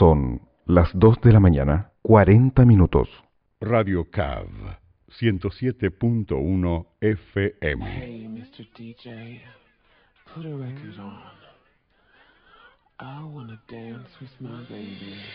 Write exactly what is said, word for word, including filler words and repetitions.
Son las dos de la mañana, cuarenta minutos. Radio C A V, ciento siete punto uno F M. Hey, mister D J, put a record on. I wanna dance with my baby.